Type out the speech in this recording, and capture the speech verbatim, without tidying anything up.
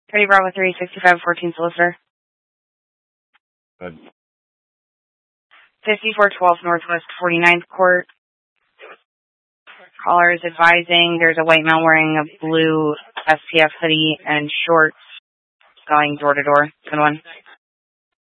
thirty Bravo three, sixty-five fourteen solicitor. Good. fifty-four twelve Northwest forty-ninth Court. Caller is advising there's a white male wearing a blue S P F hoodie and shorts going door to door. Good one.